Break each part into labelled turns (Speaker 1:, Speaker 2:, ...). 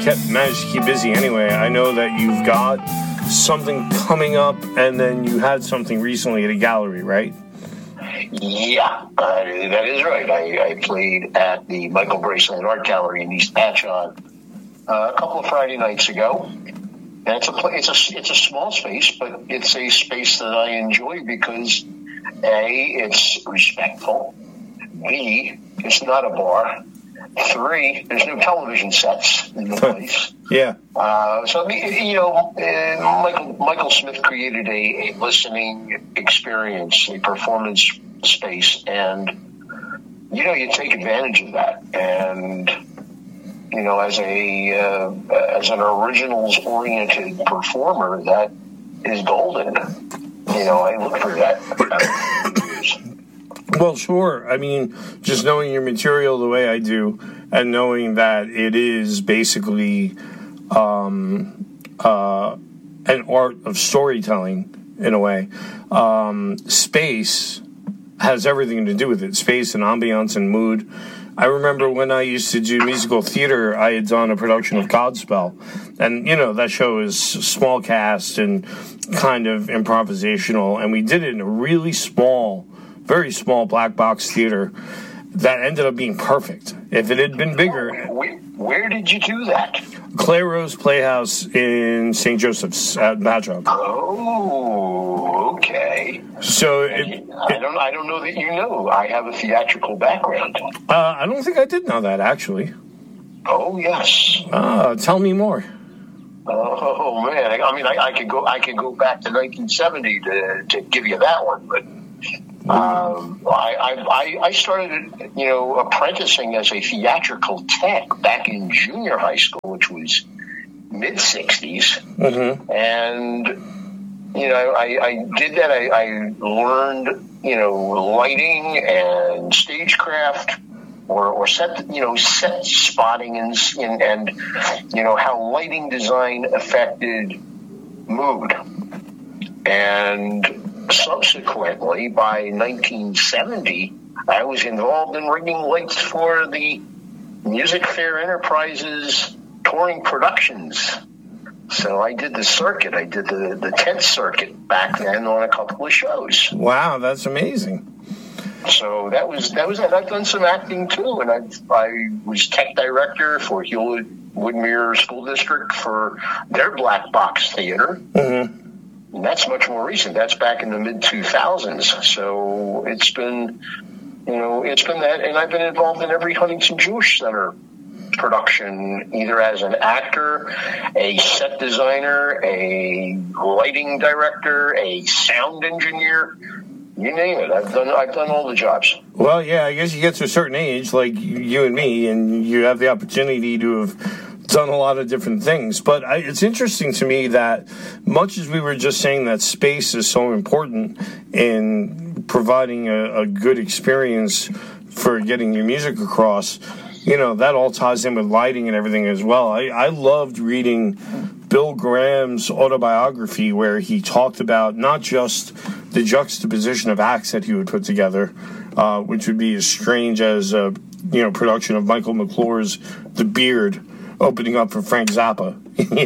Speaker 1: managed to keep busy anyway. I know that you've got something coming up, and then you had something recently at a gallery, right?
Speaker 2: Yeah, that is right. I played at the Michael Braceland Art Gallery in East Patchogue a couple of Friday nights ago. And it's a small space, but it's a space that I enjoy because A, it's respectful. B, it's not a bar. 3, there's no television sets in the place.
Speaker 1: Yeah.
Speaker 2: So, Michael Smith created a listening experience, a performance space, and, you take advantage of that. And, as an originals-oriented performer, that is golden. I look for that.
Speaker 1: Well, sure. I mean, just knowing your material the way I do, and knowing that it is basically an art of storytelling in a way, space has everything to do with it. Space and ambiance and mood. I remember when I used to do musical theater, I had done a production of Godspell. And, that show is small cast and kind of improvisational. And we did it in a really small, very small black box theater that ended up being perfect. If it had been bigger...
Speaker 2: Where did you do that?
Speaker 1: Claire Rose Playhouse in St. Joseph's at Patchogue.
Speaker 2: Oh, okay.
Speaker 1: So
Speaker 2: I don't know that you know. I have a theatrical background.
Speaker 1: I don't think I did know that, actually.
Speaker 2: Oh, yes.
Speaker 1: Tell me more.
Speaker 2: Oh man! I could go back to 1970 to give you that one, but I started apprenticing as a theatriral tech back in junior high school, which was mid '60s, and I did that. I learned lighting and stagecraft. Or set spotting and how lighting design affected mood. And subsequently, by 1970, I was involved in rigging lights for the Music Fair Enterprises touring productions. So I did the circuit. I did the 10th circuit back then on a couple of shows.
Speaker 1: Wow, that's amazing.
Speaker 2: So that was it. I've done some acting too, and I was tech director for Hewlett Woodmere School District for their black box theater, and that's much more recent. That's back in the mid 2000s. So it's been that, and I've been involved in every Huntington Jewish Center production, either as an actor, a set designer, a lighting director, a sound engineer. You name it. I've done all the jobs.
Speaker 1: Well, yeah, I guess you get to a certain age, like you and me, and you have the opportunity to have done a lot of different things. But it's interesting to me that much as we were just saying that space is so important in providing a good experience for getting your music across, that all ties in with lighting and everything as well. I loved reading Bill Graham's autobiography, where he talked about not just the juxtaposition of acts that he would put together, which would be as strange as a production of Michael McClure's The Beard opening up for Frank Zappa,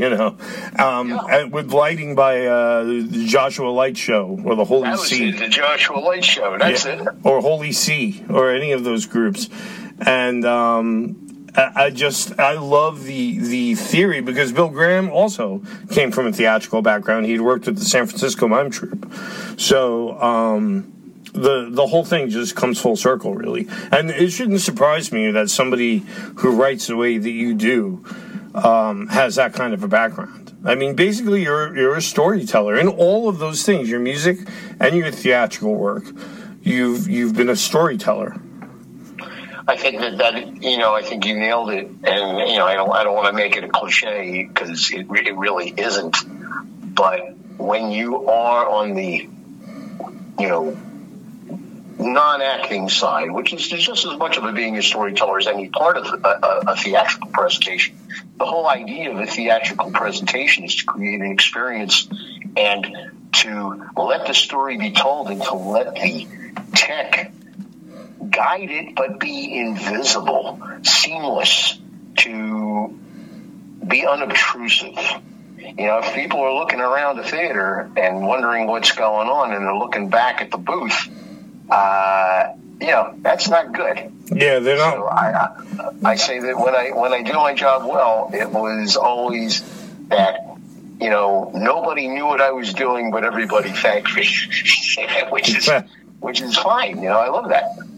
Speaker 1: with lighting by the Joshua Light Show or the Holy See.
Speaker 2: The Joshua Light Show, that's it.
Speaker 1: Or Holy See, or any of those groups. And I love the theory, because Bill Graham also came from a theatrical background. He'd worked with the San Francisco Mime Troupe. So the whole thing just comes full circle, really. And it shouldn't surprise me that somebody who writes the way that you do has that kind of a background. I mean, basically, you're a storyteller in all of those things, your music and your theatrical work. You've been a storyteller.
Speaker 2: I think that I think you nailed it, and I don't want to make it a cliche, because it really isn't. But when you are on the non-acting side, which is just as much of it being a storyteller as any part of a theatrical presentation, the whole idea of a theatrical presentation is to create an experience and to let the story be told, and to let the tech guide it, but be invisible, seamless to be unobtrusive. You know, if people are looking around the theater and wondering what's going on, and they're looking back at the booth, you know, that's not good.
Speaker 1: Yeah, they're not.
Speaker 2: So I say that when I do my job well, it was always that, you know, nobody knew what I was doing, but everybody thanked me, which is fine. You know, I love that.